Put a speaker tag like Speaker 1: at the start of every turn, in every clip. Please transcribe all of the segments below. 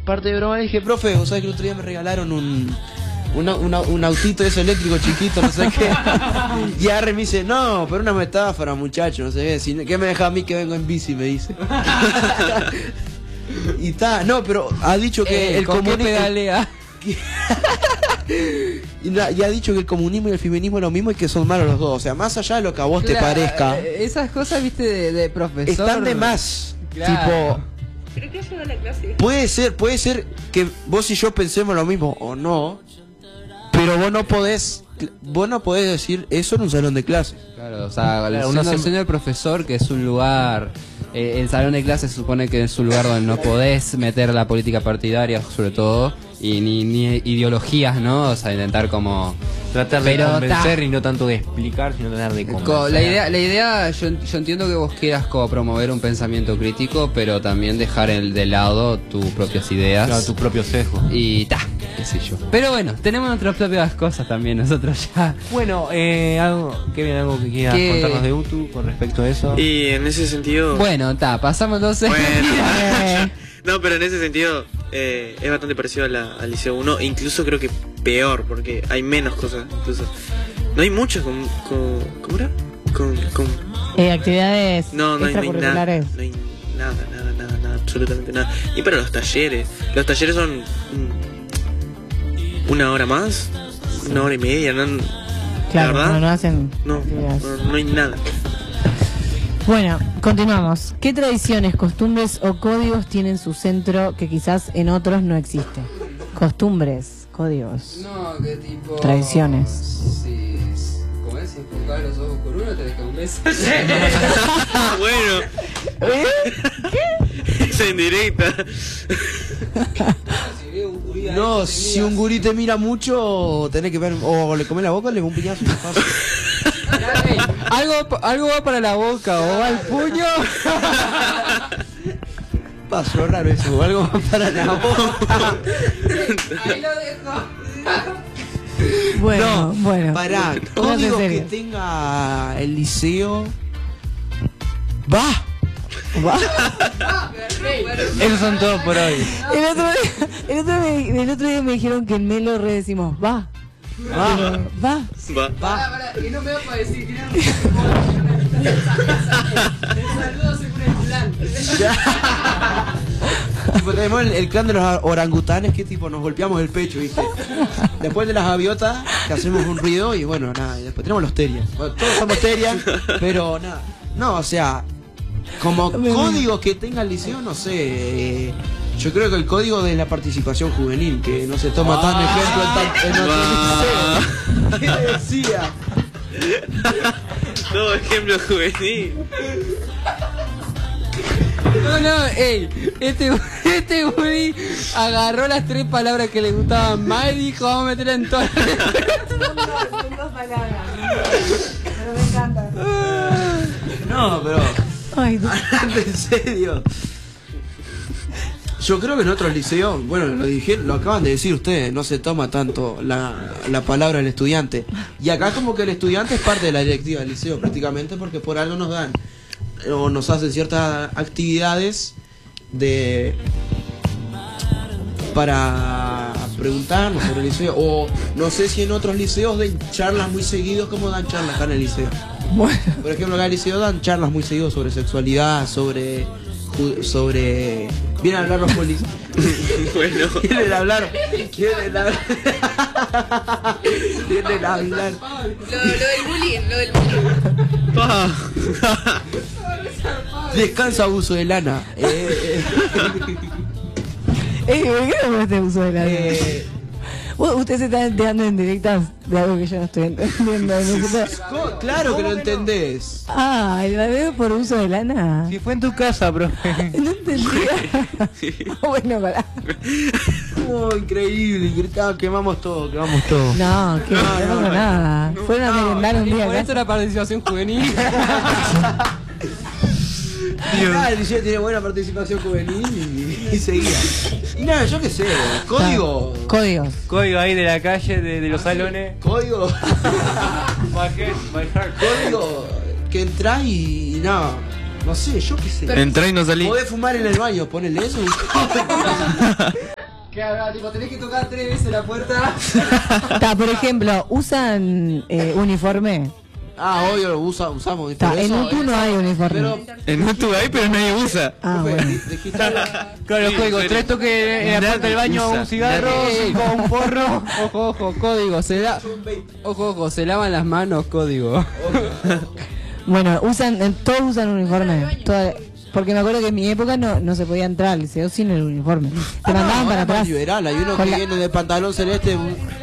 Speaker 1: parte de broma le dije, profe, vos sabés que el otro día me regalaron un autito ese eléctrico chiquito, no sé qué. Y agarre y me dice, no, pero una metáfora, muchacho, no sé qué. ¿Qué me deja a mí que vengo en bici? Me dice. Y está, no, pero ha dicho que el comunismo
Speaker 2: pedalea.
Speaker 1: y ha dicho que el comunismo y el feminismo es lo mismo y que son malos los dos. O sea, más allá de lo que a vos te parezca,
Speaker 2: esas cosas, viste, de profesor.
Speaker 1: están de más.
Speaker 2: Claro.
Speaker 1: Tipo,
Speaker 3: ¿Pero qué ayuda a la clase?
Speaker 1: puede ser que vos y yo pensemos lo mismo o no, pero vos no podés decir eso en un salón de clases.
Speaker 2: Claro, o sea, el señor profesor, que es un lugar, el salón de clases se supone que es un lugar donde no podés meter la política partidaria, sobre todo, y ni ideologías, ¿no? O sea, intentar como
Speaker 4: tratar de convencer y no tanto de explicar, sino tratar de convencer.
Speaker 2: La idea yo entiendo que vos quieras como promover un pensamiento crítico, pero también dejar de lado tus propias ideas.
Speaker 4: Claro, tu propio sesgo.
Speaker 2: Y qué sé yo. Pero bueno, tenemos nuestras propias cosas también nosotros ya.
Speaker 4: Bueno, algo que quieras contarnos de UTU con respecto a eso.
Speaker 5: Y en ese sentido...
Speaker 2: Bueno, pasamos entonces.
Speaker 5: Bueno, no, pero en ese sentido es bastante parecido al Liceo 1, e incluso creo que peor, porque hay menos cosas, incluso. No hay muchas ¿cómo era?
Speaker 3: Actividades extracurriculares.
Speaker 5: No hay nada, absolutamente nada. Y para los talleres son una hora más, una hora y media, ¿no?
Speaker 3: Claro,
Speaker 5: la verdad,
Speaker 3: no hacen
Speaker 5: no hay nada.
Speaker 3: Bueno, continuamos. ¿Qué tradiciones, costumbres o códigos tienen su centro que quizás en otros no existe? Costumbres, códigos.
Speaker 2: No, qué tipo...
Speaker 3: Tradiciones.
Speaker 2: Sí. Como es, si enfocás los ojos con uno, te deja un beso.
Speaker 5: Bueno. ¿Qué? Es en directa.
Speaker 1: No, si un gurí te mira mucho, tenés que ver, o le comés la boca o le das un piñazo y pasa.
Speaker 2: Algo va para la boca o va al puño.
Speaker 1: Pasó raro eso, algo va para la boca.
Speaker 2: Ahí lo dejo.
Speaker 3: Bueno.
Speaker 1: Pará, código que tenga el liceo. Va.
Speaker 4: Esos son todos por hoy.
Speaker 3: El otro día me dijeron que en Melo re decimos va. Va.
Speaker 2: Pará, y no me va a decir que saludos según el plan.
Speaker 1: Tipo, tenemos el clan de los orangutanes que tipo nos golpeamos el pecho, ¿viste? Después de las gaviotas que hacemos un ruido y bueno, nada, y después tenemos los terias. Bueno, todos somos terias, pero nada. No, o sea, como código que tenga el liceo, no sé. Yo creo que el código de la participación juvenil, que no se toma tan ejemplo en otro liceo. ¿Qué decía?
Speaker 5: No, ejemplo juvenil.
Speaker 2: No, este güey agarró las 3 palabras que le gustaban más y dijo, vamos a meterla en todas.
Speaker 3: Son 2 palabras. Pero me encanta.
Speaker 1: No, pero...
Speaker 3: Ay,
Speaker 1: en serio. Yo creo que en otros liceos, bueno, lo acaban de decir ustedes, no se toma tanto la palabra del estudiante. Y acá como que el estudiante es parte de la directiva del liceo prácticamente, porque por algo nos dan o nos hacen ciertas actividades para preguntarnos sobre el liceo, o no sé si en otros liceos den charlas muy seguidos como dan charlas acá en el liceo.
Speaker 3: bueno.
Speaker 1: Por ejemplo, acá en el liceo dan charlas muy seguidos sobre sexualidad, sobre vienen a hablar los policías.
Speaker 5: Bueno.
Speaker 1: Vienen a hablar.
Speaker 3: Lo del bullying.
Speaker 1: Descansa, abuso de lana.
Speaker 3: ¿Por qué no me este uso de la Usted se está enterando en directas de algo que yo no estoy entendiendo.
Speaker 1: Claro que lo entendés.
Speaker 3: Ah, ¿el babeo por uso de lana?
Speaker 4: Si fue en tu casa, profe.
Speaker 3: No entendía. Bueno, pará.
Speaker 1: Oh, increíble. Quemamos todo.
Speaker 3: No, que no pasa nada. Fueron a merendar un día
Speaker 2: Por
Speaker 3: acá.
Speaker 2: esto la participación juvenil.
Speaker 1: El liceo tiene buena participación juvenil y seguía. Y nada, yo qué sé, código.
Speaker 3: Códigos.
Speaker 4: Código ahí de la calle, de los salones.
Speaker 1: Código.
Speaker 4: My heart.
Speaker 1: Código que entrás y nada. No sé, yo qué sé.
Speaker 4: Entrá y no salí.
Speaker 1: Podés fumar en el baño, ponele eso.
Speaker 2: Claro, tipo, tenés que tocar 3 veces la puerta.
Speaker 3: Por ejemplo, ¿usan uniforme?
Speaker 1: Obvio, usamos.
Speaker 3: En UTU no hay uniforme.
Speaker 1: Pero,
Speaker 5: En UTU hay, pero nadie usa.
Speaker 3: Bueno.
Speaker 4: Claro, los códigos, 3 toques en la puerta del baño, un cigarro, 5 un porro.
Speaker 2: Ojo, código, se lavan las manos, código.
Speaker 3: Bueno, todos usan uniforme. Porque me acuerdo que en mi época no se podía entrar al liceo sin el uniforme. Te mandaban para atrás.
Speaker 1: Liberal, hay uno que viene de pantalón celeste.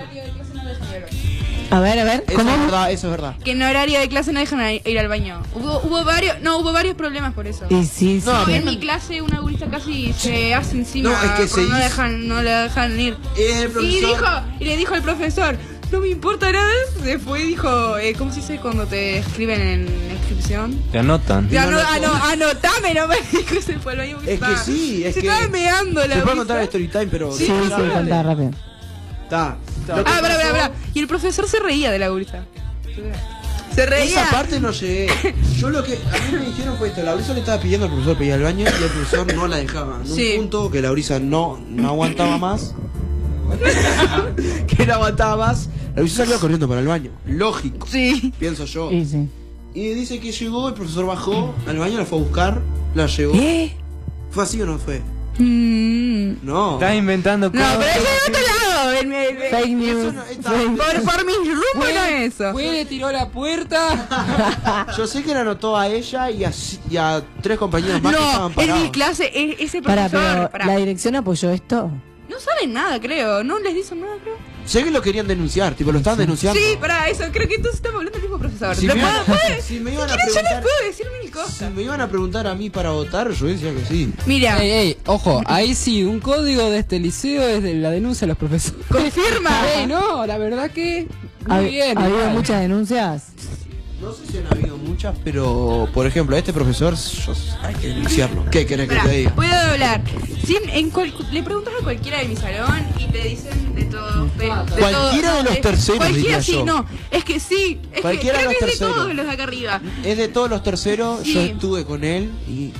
Speaker 3: A ver,
Speaker 1: Eso es verdad, eso es verdad.
Speaker 6: Que en horario de clase no dejan ir al baño. Hubo varios problemas por eso.
Speaker 3: Y sí.
Speaker 6: No, en mi clase una gurista casi se hace encima.
Speaker 1: No, es que
Speaker 6: no le dejan ir. Y le dijo al profesor, no me importa nada. Después dijo, ¿cómo se dice cuando te escriben en inscripción?
Speaker 4: Te anotan.
Speaker 6: Anotame, no me dijo, se fue al baño.
Speaker 1: Es que sí, es que...
Speaker 6: Se estaba meando la
Speaker 1: Se puede contar el story time, pero...
Speaker 3: Sí, contar rápido.
Speaker 1: Está.
Speaker 6: Pará. Y el profesor se reía de la gurista. Se reía.
Speaker 1: Esa parte no llegué. Yo lo que a mí me dijeron fue esto: la brisa le estaba pidiendo al profesor para ir al baño y el profesor no la dejaba. En un punto que la brisa no aguantaba más. Que no aguantaba más. La brisa salió corriendo para el baño. Lógico.
Speaker 6: Sí.
Speaker 1: Pienso yo.
Speaker 3: Sí.
Speaker 1: Y dice que llegó, el profesor bajó al baño, la fue a buscar, la llevó. ¿Fue así o no fue? No.
Speaker 4: Estás inventando cosas.
Speaker 6: No, pero eso es de otro lado.
Speaker 3: Fake news.
Speaker 6: Por mis rumos no es eso.
Speaker 2: Fue, le tiró la puerta.
Speaker 1: Yo sé que la anotó a ella y a 3 compañeros más que estaban
Speaker 6: En
Speaker 1: parados.
Speaker 6: mi clase, ese profesor.
Speaker 3: Pero ¿la dirección apoyó esto?
Speaker 6: No saben nada, creo. No les dicen nada, creo.
Speaker 1: Sé que lo querían denunciar, tipo, lo estaban denunciando.
Speaker 6: Sí, para eso. Creo que entonces estamos hablando del mismo profesor.
Speaker 1: Si
Speaker 6: ¿Lo
Speaker 1: me
Speaker 6: puedo-
Speaker 1: iban-
Speaker 6: puede?
Speaker 1: si me iban a
Speaker 6: quieren, yo les
Speaker 1: preguntar-
Speaker 6: puedo decir mil
Speaker 1: Si
Speaker 6: cosas.
Speaker 1: me iban a preguntar a mí para votar, yo decía que sí.
Speaker 6: Mira,
Speaker 2: Ey, ojo, ahí sí, un código de este liceo es de la denuncia a los profesores.
Speaker 6: confirma.
Speaker 2: Ey, no, la verdad que...
Speaker 3: ¿Ha
Speaker 2: Muy bien.
Speaker 3: habido
Speaker 2: igual.
Speaker 3: muchas denuncias?
Speaker 1: No sé si han habido muchas, pero por ejemplo, a este profesor hay que denunciarlo. ¿Qué querés que
Speaker 6: Pará,
Speaker 1: te diga?
Speaker 6: puedo hablar. Le preguntas a cualquiera de mi salón y te dicen de todo.
Speaker 1: Cualquiera de los terceros,
Speaker 6: Cualquiera
Speaker 1: diría
Speaker 6: sí,
Speaker 1: yo.
Speaker 6: no. Es que sí. Es
Speaker 1: Cualquiera
Speaker 6: que
Speaker 1: de
Speaker 6: creo
Speaker 1: los
Speaker 6: que es de
Speaker 1: terceros.
Speaker 6: todos los de acá arriba.
Speaker 1: Es de todos los terceros,
Speaker 6: Sí.
Speaker 1: yo estuve con él y...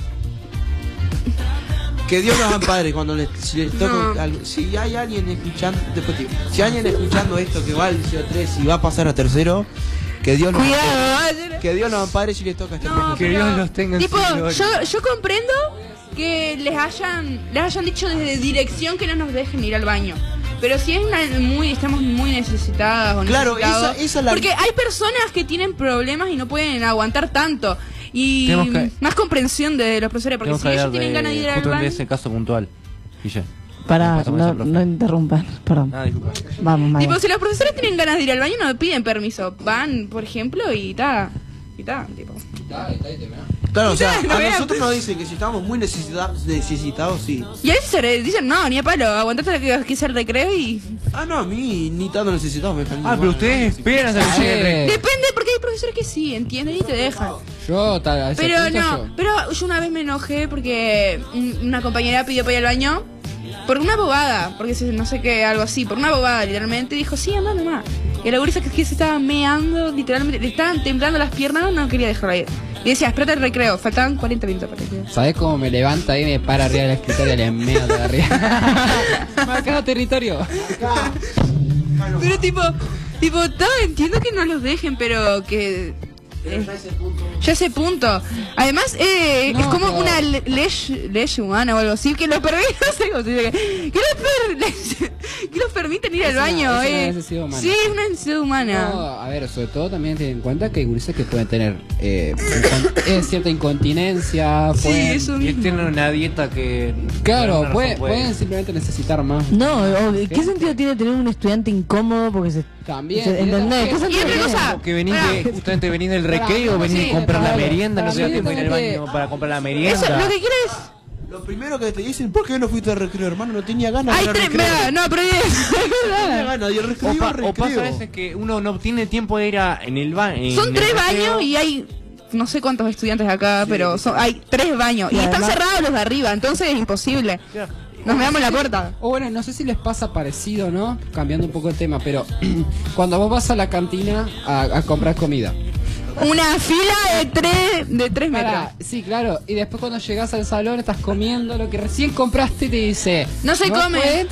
Speaker 1: Que Dios nos ampare cuando si les toca
Speaker 6: No.
Speaker 1: algo. Si hay alguien escuchando, después te digo, si hay alguien escuchando esto que va al liceo 3 y va a pasar a tercero, que Dios nos
Speaker 6: Cuidado.
Speaker 1: que Dios nos ampare si les toca a este
Speaker 6: No,
Speaker 1: profesor.
Speaker 4: Que
Speaker 6: pero,
Speaker 4: Dios los tenga en
Speaker 6: tipo,
Speaker 4: su gloria.
Speaker 6: yo comprendo que les hayan dicho desde dirección que no nos dejen ir al baño. Pero si es estamos muy necesitadas o
Speaker 1: Claro,
Speaker 6: necesitados,
Speaker 1: esa es la...
Speaker 6: porque hay personas que tienen problemas y no pueden aguantar tanto. Y
Speaker 4: Tenemos que-
Speaker 6: más comprensión de los profesores, porque
Speaker 4: Tenemos
Speaker 6: si
Speaker 4: que
Speaker 6: ellos
Speaker 4: hablar
Speaker 6: tienen ganas de ir al
Speaker 4: justo de
Speaker 6: baño...
Speaker 4: ese caso puntual. Guille.
Speaker 3: Pará,
Speaker 4: Pasamos a ese profe.
Speaker 3: no interrumpan. Perdón.
Speaker 4: Disculpa.
Speaker 3: Vamos, Maga.
Speaker 6: Tipo, si los profesores tienen ganas de ir al baño, no piden permiso. Van, por ejemplo, y tipo.
Speaker 1: Claro, o sea,
Speaker 6: No,
Speaker 1: a
Speaker 6: vean.
Speaker 1: nosotros nos dicen que si estamos muy necesitados, sí.
Speaker 6: Y a veces dicen, no, ni a palo, aguantate lo que es el recreo y...
Speaker 1: Ah, no, a mí ni tanto necesitado me están
Speaker 4: Pero ustedes esperan hasta que llegue el recreo.
Speaker 6: Depende, porque hay profesores que sí, entienden y te dejan.
Speaker 2: Yo, tal, a ese
Speaker 6: Pero
Speaker 2: punto,
Speaker 6: no,
Speaker 2: yo.
Speaker 6: pero yo una vez me enojé porque una compañera pidió para ir al baño por una bobada, porque no sé qué, algo así, por una bobada, literalmente, dijo, sí, anda nomás. Y la gurisa que se estaba meando, literalmente, le estaban temblando las piernas, no quería dejarla ir. Y decía, espérate el recreo, faltaban 40 minutos para el recreo.
Speaker 2: ¿Sabés cómo me levanta y me para arriba del escritorio y le meo de arriba? Marcado territorio.
Speaker 6: Pero tipo, entiendo que no los dejen, pero que... ya ese punto. Además, es
Speaker 2: No,
Speaker 6: como
Speaker 2: pero-
Speaker 6: una ley humana o algo así, que los permite, no sé cómo se dice, que los permiten ir al baño.
Speaker 2: Es una necesidad humana.
Speaker 6: Sí, es una necesidad humana.
Speaker 2: No, a ver, sobre todo también ten en cuenta que hay gurises que pueden tener cierta incontinencia.
Speaker 6: Sí,
Speaker 2: pueden-
Speaker 6: eso
Speaker 4: Y
Speaker 6: mismo.
Speaker 4: tienen una dieta que...
Speaker 2: Claro,
Speaker 4: por alguna razón
Speaker 2: pueden simplemente necesitar más.
Speaker 3: No, ¿qué sentido tiene tener un estudiante incómodo? Porque se...
Speaker 2: También.
Speaker 3: ¿Entendés? ¿Qué
Speaker 6: Y
Speaker 3: sentido
Speaker 6: otra
Speaker 3: tiene?
Speaker 6: cosa,
Speaker 4: Que venís justamente venís del
Speaker 2: Pará,
Speaker 4: recreo, venís
Speaker 6: sí,
Speaker 4: de comprar la
Speaker 2: para-
Speaker 4: merienda, no
Speaker 2: para
Speaker 4: se da
Speaker 2: mí
Speaker 4: tiempo de ir al
Speaker 2: también
Speaker 4: baño para comprar la
Speaker 6: eso,
Speaker 4: merienda.
Speaker 6: lo que quiero es...
Speaker 1: Lo primero que te dicen, ¿por qué no fuiste al recreo, hermano? No tenía ganas
Speaker 6: Hay
Speaker 1: de ir al
Speaker 6: tres,
Speaker 1: recreo.
Speaker 6: mira, no, pero es
Speaker 1: No tenía
Speaker 6: verdad.
Speaker 1: ganas, y el recreo,
Speaker 4: O pasa a veces que uno no tiene tiempo de ir en el baño.
Speaker 6: Son 3 baños y hay no sé cuántos estudiantes acá, pero hay 3 baños. Y están
Speaker 3: además-
Speaker 6: cerrados los de arriba, entonces es imposible. Nos veamos la puerta.
Speaker 2: O bueno, no sé si les pasa parecido, ¿no? Cambiando un poco el tema, pero cuando vos vas a la cantina a comprar comida.
Speaker 6: Una fila de 3 metros.
Speaker 2: Pará, sí, claro. Y después cuando llegas al salón estás comiendo lo que recién compraste y te dice...
Speaker 6: No se come.
Speaker 2: puede